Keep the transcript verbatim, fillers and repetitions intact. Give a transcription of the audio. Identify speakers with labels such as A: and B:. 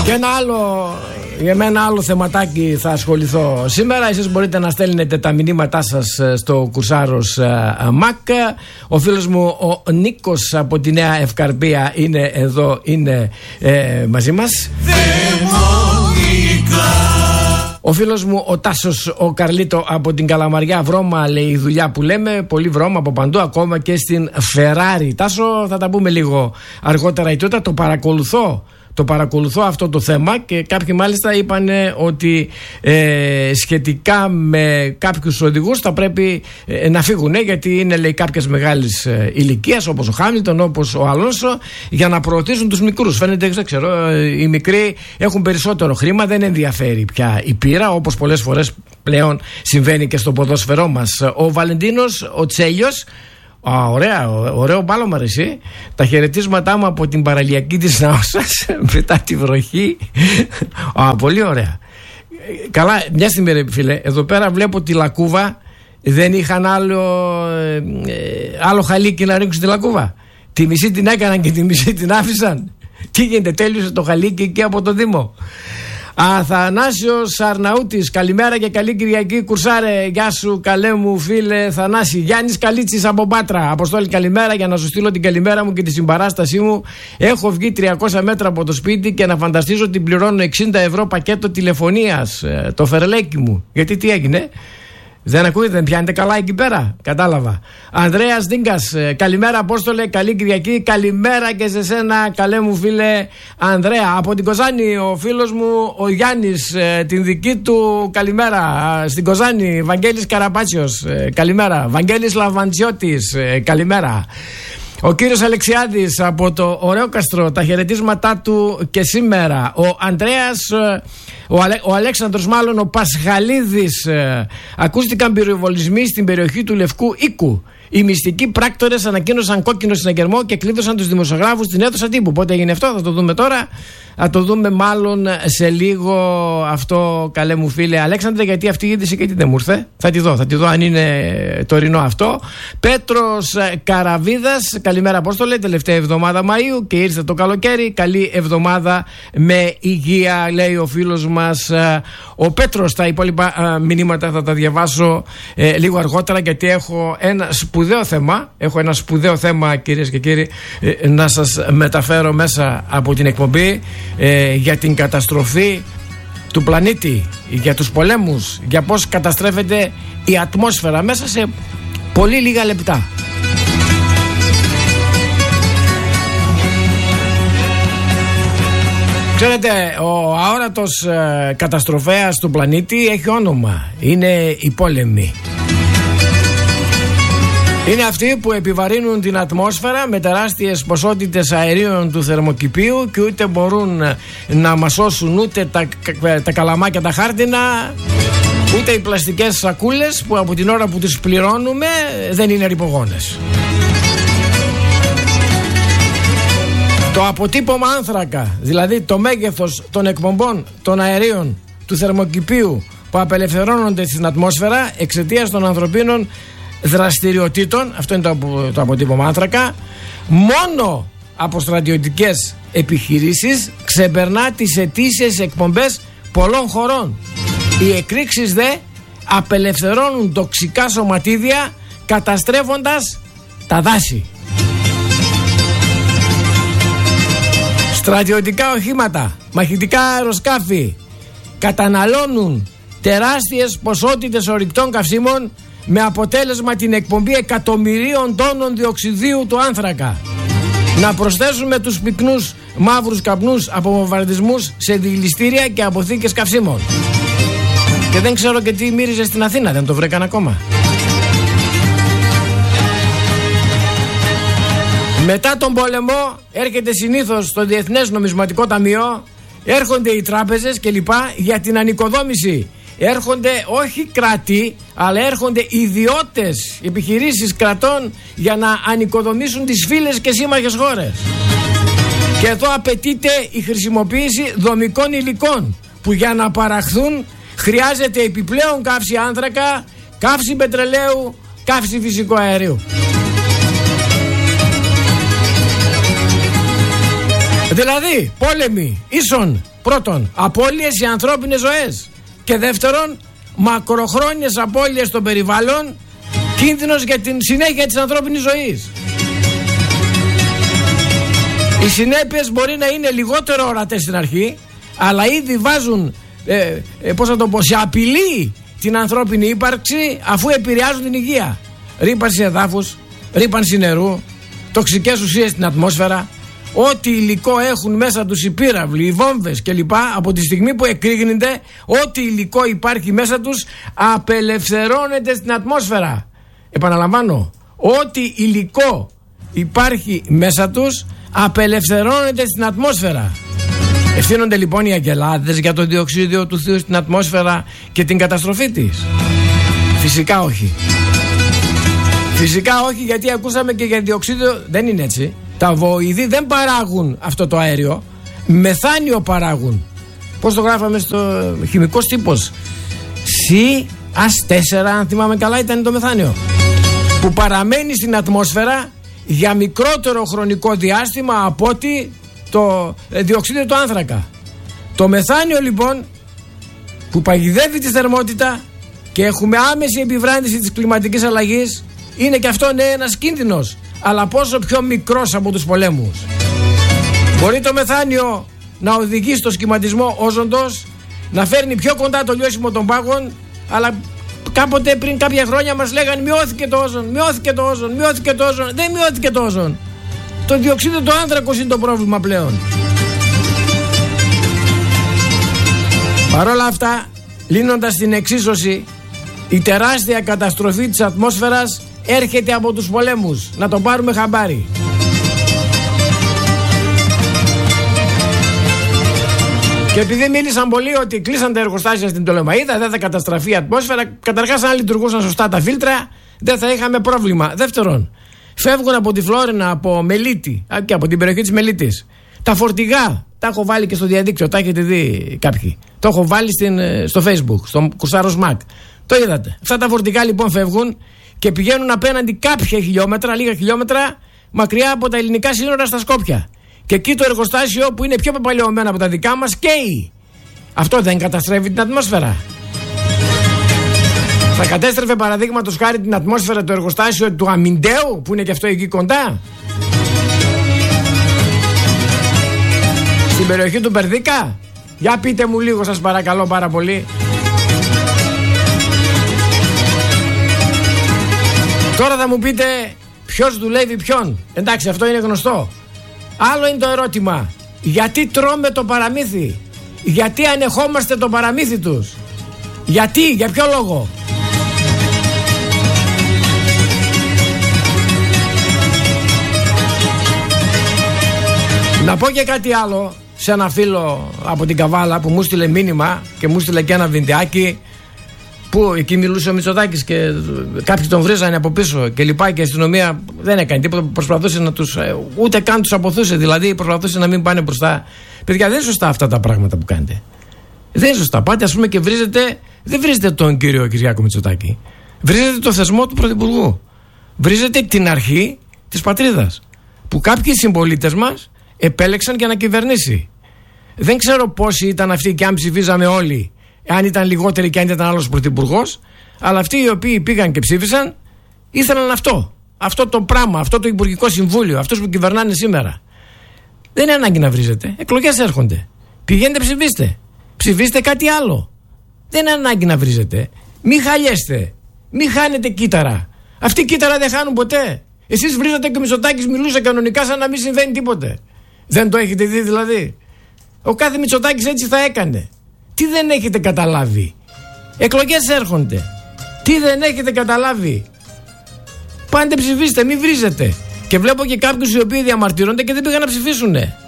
A: Και ένα άλλο, για μένα άλλο θεματάκι θα ασχοληθώ σήμερα. Εσείς μπορείτε να στέλνετε τα μηνύματά σας στο Κουρσάρος Μακ. Ο φίλος μου ο Νίκος από τη Νέα Ευκαρπία είναι εδώ, είναι ε, μαζί μας. Ο φίλος μου ο Τάσος ο Καρλίτο από την Καλαμαριά, βρώμα λέει η δουλειά που λέμε, πολύ βρώμα από παντού, ακόμα και στην Φεράρι. Τάσο, θα τα πούμε λίγο αργότερα. Η τότε το παρακολουθώ. Το παρακολουθώ αυτό το θέμα και κάποιοι μάλιστα είπαν ότι ε, σχετικά με κάποιους οδηγούς θα πρέπει ε, να φύγουν, γιατί είναι λέει κάποιες μεγάλες ε, ηλικίας, όπως ο Χάμιλτον, όπως ο Αλόνσο, για να προωθήσουν τους μικρούς. Φαίνεται, δεν ξέρω, ε, οι μικροί έχουν περισσότερο χρήμα, δεν ενδιαφέρει πια η πείρα, όπως πολλές φορές πλέον συμβαίνει και στο ποδόσφαιρό μας. Ο Βαλεντίνος, ο Τσέλιος. Α, ωραία, ωραίο μπάλωμα ρε εσύ. Τα χαιρετίσματά μου από την παραλιακή της Ναώσας μετά τη βροχή. Α, πολύ ωραία. Καλά, μια στιγμή ρε φίλε, εδώ πέρα βλέπω τη Λακκούβα. Δεν είχαν άλλο, ε, άλλο χαλίκι να ρίξουν τη Λακκούβα. Τη μισή την έκαναν και τη μισή την άφησαν. Τι γίνεται, τέλειωσε το χαλίκι εκεί από το Δήμο. Αθανάσιος Αρναούτης, καλημέρα και καλή Κυριακή Κουρσάρε. Γεια σου καλέ μου φίλε Θανάση. Γιάννης Καλίτσης από Πάτρα. Αποστόλη, καλημέρα, για να σου στείλω την καλημέρα μου και τη συμπαράστασή μου. Έχω βγει τριακόσια μέτρα από το σπίτι και να φανταστήσω ότι πληρώνω εξήντα ευρώ πακέτο τηλεφωνίας. Ε, το φερλέκι μου. Γιατί τι έγινε? Δεν ακούγεται, δεν πιάνετε καλά εκεί πέρα? Κατάλαβα. Ανδρέας Δίγκας, καλημέρα Απόστολε, καλή Κυριακή. Καλημέρα και σε σένα καλέ μου φίλε Ανδρέα. Από την Κοζάνη ο φίλος μου ο Γιάννης, την δική του καλημέρα. Στην Κοζάνη Βαγγέλης Καραπάτσιος, καλημέρα. Βαγγέλης Λαβαντσιώτης, καλημέρα. Ο κύριος Αλεξιάδης από το Ωραιόκαστρο, τα χαιρετίσματά του και σήμερα. Ο Ανδρέας, ο, Αλέ, ο Αλέξανδρος μάλλον, ο Πασχαλίδης. Ε, ακούστηκαν πυροβολισμοί στην περιοχή του Λευκού Οίκου. Οι μυστικοί πράκτορες ανακοίνωσαν κόκκινο συναγερμό και κλείδωσαν τους δημοσιογράφους στην αίθουσα τύπου. Πότε έγινε αυτό, θα το δούμε τώρα. Θα το δούμε μάλλον σε λίγο αυτό, καλέ μου φίλε Αλέξανδρε, γιατί αυτή η είδηση και τι δεν μου ήρθε. Θα τη δω, θα τη δω αν είναι τωρινό αυτό. Πέτρος Καραβίδας, καλημέρα Απόστολε, τελευταία εβδομάδα Μαΐου και ήρθε το καλοκαίρι. Καλή εβδομάδα με υγεία, λέει ο φίλος μας ο Πέτρος. Τα υπόλοιπα μηνύματα θα τα διαβάσω ε, λίγο αργότερα, γιατί έχω ένα σπουδαίο θέμα. Έχω ένα σπουδαίο θέμα, κυρίες και κύριοι, ε, να σας μεταφέρω μέσα από την εκπομπή. Ε, για την καταστροφή του πλανήτη, για τους πολέμους, για πώς καταστρέφεται η ατμόσφαιρα μέσα σε πολύ λίγα λεπτά. Ξέρετε, ο αόρατος ε, καταστροφέας του πλανήτη έχει όνομα. Είναι οι πόλεμοι. Είναι αυτοί που επιβαρύνουν την ατμόσφαιρα με τεράστιες ποσότητες αερίων του θερμοκηπίου και ούτε μπορούν να μας σώσουν ούτε τα, τα καλαμάκια τα χάρτινα, ούτε οι πλαστικές σακούλες που από την ώρα που τις πληρώνουμε δεν είναι ρυπογόνες. Το αποτύπωμα άνθρακα, δηλαδή το μέγεθος των εκπομπών των αερίων του θερμοκηπίου που απελευθερώνονται στην ατμόσφαιρα εξαιτίας των ανθρωπίνων δραστηριοτήτων, αυτό είναι το, το αποτύπωμα άνθρακα, μόνο από στρατιωτικές επιχειρήσεις ξεπερνά τις ετήσιες εκπομπές πολλών χωρών. Οι εκρήξεις δε απελευθερώνουν τοξικά σωματίδια, καταστρέφοντας τα δάση. Στρατιωτικά οχήματα, μαχητικά αεροσκάφη καταναλώνουν τεράστιες ποσότητες ορυκτών καυσίμων, με αποτέλεσμα την εκπομπή εκατομμυρίων τόνων διοξιδίου του άνθρακα. Να προσθέσουμε τους πυκνούς μαύρους καπνούς από βομβαρδισμούς σε δηληστήρια και αποθήκες καυσίμων. Και δεν ξέρω και τι μύριζε στην Αθήνα, δεν το βρήκαν ακόμα. Μετά τον πόλεμο έρχεται συνήθως το Διεθνές Νομισματικό Ταμείο, έρχονται οι τράπεζες κλπ. Για την ανοικοδόμηση. Έρχονται όχι κράτη, αλλά έρχονται ιδιώτες, επιχειρήσεις κρατών για να ανοικοδομήσουν τις φίλες και σύμμαχες χώρες. Και εδώ απαιτείται η χρησιμοποίηση δομικών υλικών που για να παραχθούν χρειάζεται επιπλέον καύση άνθρακα, καύση πετρελαίου, καύση φυσικού αερίου. Δηλαδή πόλεμοι ίσον πρώτον, απώλειες οι ανθρώπινες ζωές. Και δεύτερον, μακροχρόνιες απώλειες στο περιβάλλον, κίνδυνος για την συνέχεια της ανθρώπινης ζωής. Οι συνέπειες μπορεί να είναι λιγότερο ορατές στην αρχή, αλλά ήδη βάζουν ε, ε, πώς θα το πω, σε απειλή την ανθρώπινη ύπαρξη, αφού επηρεάζουν την υγεία. Ρύπανση εδάφους, ρύπανση νερού, τοξικές ουσίες στην ατμόσφαιρα, ό,τι υλικό έχουν μέσα τους οι πύραυλοι, οι βόμβες κλπ. Από τη στιγμή που εκρήγνεται, ό,τι υλικό υπάρχει μέσα τους απελευθερώνεται στην ατμόσφαιρα. Επαναλαμβάνω, ό,τι υλικό υπάρχει μέσα τους απελευθερώνεται στην ατμόσφαιρα. Ευθύνονται λοιπόν οι αγγελάδες για το διοξείδιο του θείου στην ατμόσφαιρα και την καταστροφή της? Φυσικά όχι. Φυσικά όχι, γιατί ακούσαμε και για διοξείδιο. Δεν είναι έτσι. Τα βοηδή δεν παράγουν αυτό το αέριο, μεθάνιο παράγουν. Πώς το γράφαμε στο χημικός τύπος? σι ες τέσσερα, αν θυμάμαι καλά, ήταν το μεθάνιο, που παραμένει στην ατμόσφαιρα για μικρότερο χρονικό διάστημα από ότι το διοξείδιο του άνθρακα. Το μεθάνιο λοιπόν, που παγιδεύει τη θερμότητα και έχουμε άμεση επιβράδυνση της κλιματικής αλλαγής, είναι και αυτό, ναι, ένας κίνδυνος, αλλά πόσο πιο μικρός από τους πολέμους. Μπορεί το μεθάνιο να οδηγεί στο σχηματισμό όζοντος, να φέρνει πιο κοντά το λιώσιμο των πάγων, αλλά κάποτε πριν κάποια χρόνια μας λέγανε μειώθηκε το όζον, μειώθηκε το όζον, μειώθηκε το όζον. Δεν μειώθηκε το όζον. Το διοξείδιο του άνθρακος είναι το πρόβλημα πλέον. Παρ' όλα αυτά, λύνοντας την εξίσωση, η τεράστια καταστροφή της ατμόσφαιρας έρχεται από τους πολέμους. Να το πάρουμε χαμπάρι. Και επειδή μίλησαν πολύ ότι κλείσαν τα εργοστάσια στην Πτολεμαΐδα, δεν θα καταστραφεί η ατμόσφαιρα. Καταρχάς, αν λειτουργούσαν σωστά τα φίλτρα, δεν θα είχαμε πρόβλημα. Δεύτερον, φεύγουν από τη Φλόρινα, από Μελίτη και από την περιοχή της Μελίτης τα φορτηγά. Τα έχω βάλει και στο διαδίκτυο, τα έχετε δει κάποιοι. Το έχω βάλει στην, στο Facebook, στο Κουρσάρο ΣΜΑΚ. Το είδατε. Αυτά τα φορτηγά λοιπόν φεύγουν και πηγαίνουν απέναντι κάποια χιλιόμετρα, λίγα χιλιόμετρα, μακριά από τα ελληνικά σύνορα στα Σκόπια. Και εκεί το εργοστάσιο, που είναι πιο πεπαλαιωμένο από τα δικά μας, καίει. Αυτό δεν καταστρέφει την ατμόσφαιρα? Θα κατέστρεφε παραδείγματος χάρη την ατμόσφαιρα το εργοστάσιο του Αμιντέου, που είναι και αυτό εκεί κοντά, στην περιοχή του Περδίκα? Για πείτε μου λίγο, σας παρακαλώ πάρα πολύ. Τώρα θα μου πείτε ποιος δουλεύει ποιον. Εντάξει, αυτό είναι γνωστό. Άλλο είναι το ερώτημα, γιατί τρώμε το παραμύθι? Γιατί ανεχόμαστε το παραμύθι τους? Γιατί, για ποιο λόγο? Να πω και κάτι άλλο σε ένα φίλο από την Καβάλα που μου στείλε μήνυμα και μου στείλε και ένα βιντεάκι, που εκεί μιλούσε ο Μητσοτάκης και κάποιοι τον βρίζανε από πίσω και λοιπά, και η αστυνομία δεν έκανε τίποτα, προσπαθούσε να τους, ούτε καν τους αποθούσε, δηλαδή προσπαθούσε να μην πάνε μπροστά. Παιδιά, δεν είναι σωστά αυτά τα πράγματα που κάνετε. Δεν είναι σωστά. Πάτε ας πούμε και βρίζετε, δεν βρίζετε τον κύριο Κυριάκο Μητσοτάκη, βρίζετε το θεσμό του Πρωθυπουργού, βρίζετε την αρχή της πατρίδας που κάποιοι συμπολίτες μας επέλεξαν για να κυβερνήσει. Δεν ξέρω πόσοι ήταν αυτοί και αν ψηφίζαμε όλοι, αν ήταν λιγότεροι και αν ήταν άλλος πρωθυπουργός, αλλά αυτοί οι οποίοι πήγαν και ψήφισαν ήθελαν αυτό. Αυτό το πράγμα, αυτό το Υπουργικό Συμβούλιο, αυτούς που κυβερνάνε σήμερα. Δεν είναι ανάγκη να βρίζετε. Εκλογές έρχονται. Πηγαίνετε, ψηφίστε. Ψηφίστε κάτι άλλο. Δεν είναι ανάγκη να βρίζετε. Μη χαλιέστε. Μη χάνετε κύτταρα. Αυτοί κύτταρα δεν χάνουν ποτέ. Εσείς βρίζετε και ο Μητσοτάκης μιλούσε κανονικά σαν να μην συμβαίνει τίποτε. Δεν το έχετε δει δηλαδή? Ο κάθε Μητσοτάκης έτσι θα έκανε. Τι δεν έχετε καταλάβει? Εκλογές έρχονται. Τι δεν έχετε καταλάβει? Πάντε ψηφίστε, μην βρίζετε. Και βλέπω και κάποιους οι οποίοι διαμαρτύρονται και δεν πήγαν να ψηφίσουνε.